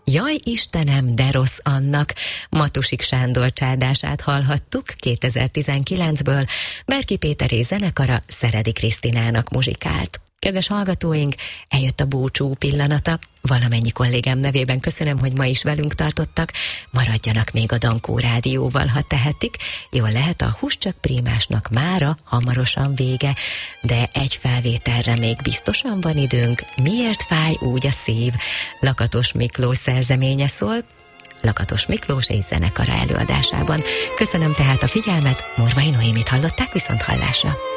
Jaj Istenem, de rossz annak. Matusik Sándor csádását hallhattuk 2019-ből, Berki Péteré zenekara Szeredi Krisztinának muzsikált. Kedves hallgatóink, eljött a búcsú pillanata. Valamennyi kollégám nevében köszönöm, hogy ma is velünk tartottak. Maradjanak még a Dankó Rádióval, ha tehetik. Jól lehet, a Húscsak Prímásnak mára hamarosan vége, de egy felvételre még biztosan van időnk. Miért fáj úgy a szív? Lakatos Miklós szerzeménye szól, Lakatos Miklós és zenekara előadásában. Köszönöm tehát a figyelmet, Morvai Noémit hallották, viszont hallásra.